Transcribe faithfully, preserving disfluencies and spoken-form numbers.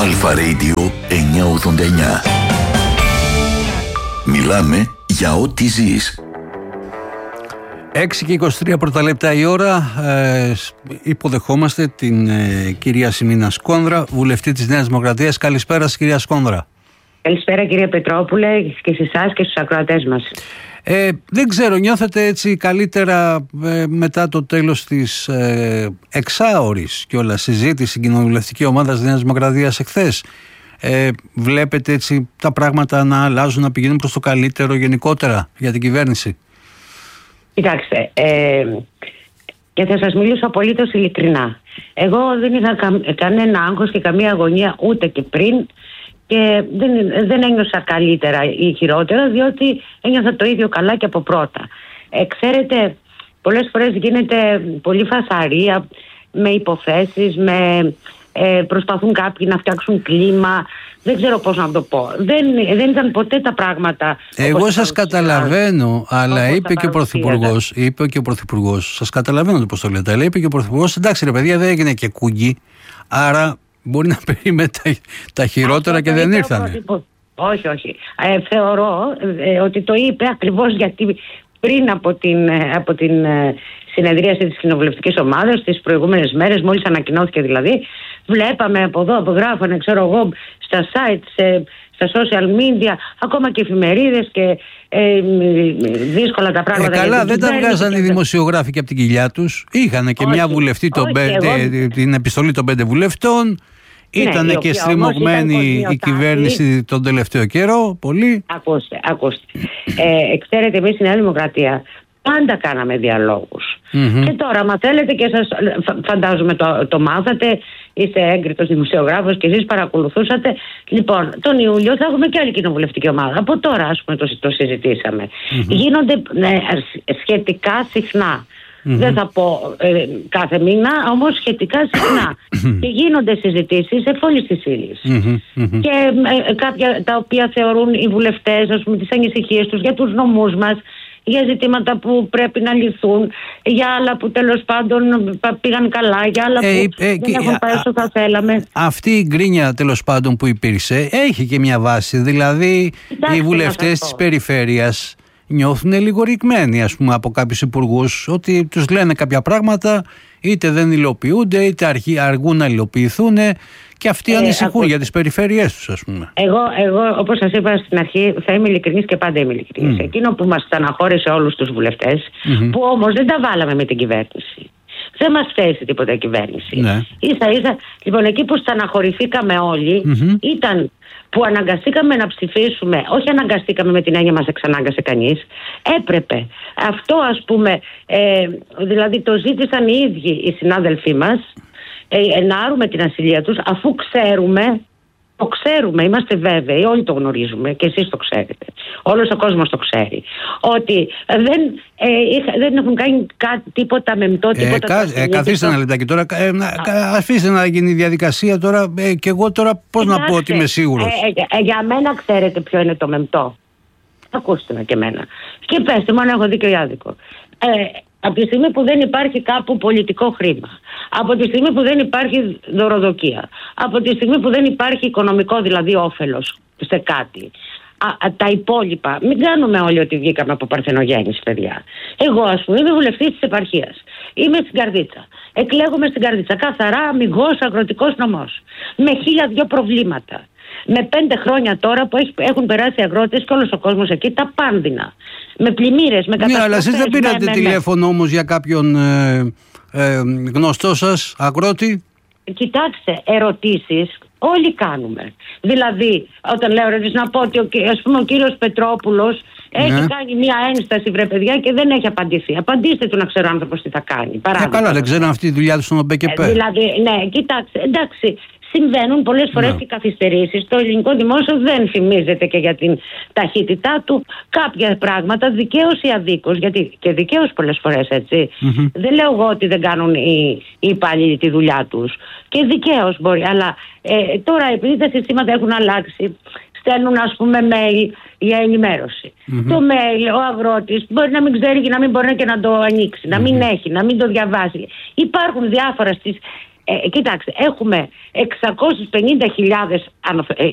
Αλφα Radio εννιακόσια ογδόντα εννιά. Μιλάμε για ό,τι ζεις. έξι και είκοσι τρία πρώτα λεπτά η ώρα. Ε, υποδεχόμαστε την ε, κυρία Σιμίνα Σκόνδρα, βουλευτή της Νέας Δημοκρατίας. Καλησπέρα σας, κυρία Σκόνδρα. Καλησπέρα, κύριε Πετρόπουλε, και σε εσάς και στους ακροατές μας. Ε, δεν ξέρω, νιώθετε έτσι καλύτερα ε, μετά το τέλος της ε, εξάωρης και όλα συζήτηση στην κοινοβουλευτική ομάδα της Νέας Δημοκρατίας εχθές? Ε, βλέπετε έτσι τα πράγματα να αλλάζουν, να πηγαίνουν προς το καλύτερο γενικότερα για την κυβέρνηση? Κοιτάξτε, ε, και θα σας μιλήσω απολύτως ειλικρινά. Εγώ δεν είχα κα, κανένα άγχος και καμία αγωνία ούτε και πριν, και δεν, δεν ένιωσα καλύτερα ή χειρότερα, διότι ένιωθα το ίδιο καλά και από πρώτα. Ε, ξέρετε, πολλές φορές γίνεται πολύ φασαρία με υποθέσεις, με, ε, προσπαθούν κάποιοι να φτιάξουν κλίμα. Δεν ξέρω πώς να το πω. Δεν, δεν ήταν ποτέ τα πράγματα. Εγώ σας καταλαβαίνω, αλλά είπε και ο Πρωθυπουργός, είπε και ο Πρωθυπουργός, σας καταλαβαίνω πώς το λέτε, αλλά είπε και ο Πρωθυπουργός, εντάξει ρε παιδιά, δεν έγινε και κούγκι, άρα μπορεί να περίμενε τα, τα χειρότερα. Αυτό και δεν ήρθανε. Όχι, όχι. Ε, θεωρώ ε, ότι το είπε ακριβώς γιατί πριν από την, από την ε, συνεδρίαση της κοινοβουλευτικής ομάδας, τις προηγούμενες μέρες, μόλις ανακοινώθηκε δηλαδή, βλέπαμε από εδώ, από γράφανε, ξέρω εγώ, στα site, σε, στα social media, ακόμα και εφημερίδες, και ε, δύσκολα τα πράγματα. Ε, καλά, δεν τα βγάζαν οι δημοσιογράφοι και από την κοιλιά τους. Είχαν και όχι, μια βουλευτή, όχι, πέντε, εγώ... την επιστολή των πέντε βουλευτών. Ήταν ναι, και στριμωγμένη η κυβέρνηση τον τελευταίο καιρό, πολύ. Ακούστε, ακούστε. Ε, ξέρετε, εμείς στη Νέα Δημοκρατία πάντα κάναμε διαλόγους. Mm-hmm. Και τώρα, μα θέλετε, και σας φαντάζομαι το, το μάθατε, είστε έγκριτος δημοσιογράφος και εσείς παρακολουθούσατε. Λοιπόν, τον Ιούλιο θα έχουμε και άλλη κοινοβουλευτική ομάδα. Από τώρα, ας πούμε, το, το συζητήσαμε. Mm-hmm. Γίνονται ναι, σχετικά συχνά. Mm-hmm. Δεν θα πω ε, κάθε μήνα, όμως σχετικά συχνά. Και γίνονται συζητήσεις εφόλης της ύλης. Mm-hmm. Και ε, κάποια τα οποία θεωρούν οι βουλευτές, ας πούμε, τις ανησυχίες τους για τους νομούς μας, για ζητήματα που πρέπει να λυθούν, για άλλα που τέλος πάντων πήγαν καλά, για άλλα ε, που ε, δεν ε, έχουν πάει όσο θα θέλαμε. Αυτή η γκρίνια τέλος πάντων που υπήρξε έχει και μια βάση. Δηλαδή, κοιτάξτε, οι βουλευτές της περιφέρειας νιώθουν λίγο ρηγμένοι, ας πούμε, από κάποιους υπουργούς, ότι τους λένε κάποια πράγματα, είτε δεν υλοποιούνται, είτε αργούν να υλοποιηθούν, και αυτοί ε, ανησυχούν ακού... για τις περιφέρειές τους, ας πούμε. Εγώ, εγώ, όπως σας είπα στην αρχή, θα είμαι ειλικρινής και πάντα είμαι ειλικρινής. Mm. Εκείνο που μας στεναχώρησε όλους τους βουλευτές, mm-hmm. που όμως δεν τα βάλαμε με την κυβέρνηση. Δεν μας φταίει τίποτα η κυβέρνηση. Ναι. Ίσα ίσα, λοιπόν, εκεί που στεναχωρηθήκαμε όλοι, mm-hmm. ήταν που αναγκαστήκαμε να ψηφίσουμε. Όχι αναγκαστήκαμε με την έννοια μας εξανάγκασε κανείς. Έπρεπε. Αυτό, ας πούμε, ε, δηλαδή το ζήτησαν οι ίδιοι οι συνάδελφοί μας, ε, να άρουμε την ασυλία τους, αφού ξέρουμε, το ξέρουμε, είμαστε βέβαιοι, όλοι το γνωρίζουμε και εσείς το ξέρετε. Όλος ο κόσμος το ξέρει. Ότι δεν, ε, δεν έχουν κάνει κάτι, τίποτα μεμτό, τίποτα... Ε, κα, ε, καθίστε ένα λεπτάκι τώρα, ε, να, αφήστε να γίνει η διαδικασία τώρα, ε, και εγώ τώρα πώς Κοιτάξτε, να πω ότι είμαι σίγουρος. Ε, ε, ε, για μένα ξέρετε ποιο είναι το μεμτό. Ακούστε με και εμένα. Και πέστε μου αν έχω δίκιο ή άδικο. Ε, από τη στιγμή που δεν υπάρχει κάπου πολιτικό χρήμα, από τη στιγμή που δεν υπάρχει δωροδοκία, από τη στιγμή που δεν υπάρχει οικονομικό δηλαδή όφελος σε κάτι, α, α, τα υπόλοιπα, μην κάνουμε όλοι ότι βγήκαμε από παρθενογέννηση, παιδιά. Εγώ, ας πούμε, είμαι βουλευτής της επαρχίας. Είμαι στην Καρδίτσα. Εκλέγομαι στην Καρδίτσα. Καθαρά αμιγός αγροτικός νομός. Με χίλια δυο προβλήματα. Με πέντε χρόνια τώρα που έχουν περάσει αγρότες και όλος ο κόσμος εκεί, τα πάνδυνα. Με πλημμύρες, με καταστροφές. Ναι, αλλά εσείς δεν πήρατε με, τηλέφωνο με, όμως για κάποιον ε, ε, γνωστό σας αγρότη? Κοιτάξτε, ερωτήσεις όλοι κάνουμε. Δηλαδή, όταν λέω ερωτήσεις, να πω ότι ο, ας πούμε, ο κύριος Πετρόπουλος ναι. έχει κάνει μια ένσταση, βρε παιδιά, και δεν έχει απαντήσει. Απαντήστε του να ξέρω άνθρωπος τι θα κάνει. Ε, καλά, δεν ξέρω αυτή τη δουλειά του στον ΟΠΕΚΕΠΕ. Ε, δηλαδή, ναι, κοιτάξτε, εντάξει. Συμβαίνουν πολλές φορές ναι. και καθυστερήσεις. Το ελληνικό δημόσιο δεν φημίζεται και για την ταχύτητά του. Κάποια πράγματα δικαίως ή αδίκως, γιατί και δικαίως πολλές φορές, έτσι. Mm-hmm. Δεν λέω εγώ ότι δεν κάνουν οι, οι υπάλληλοι τη δουλειά τους. Και δικαίως μπορεί. Αλλά ε, τώρα, επειδή τα συστήματα έχουν αλλάξει, στέλνουν, ας πούμε, mail για ενημέρωση. Mm-hmm. Το mail, ο αγρότης μπορεί να μην ξέρει και να μην μπορεί και να το ανοίξει, να μην mm-hmm. έχει, να μην το διαβάσει. Υπάρχουν διάφορα στις. Ε, κοιτάξτε, έχουμε εξακόσιες πενήντα χιλιάδες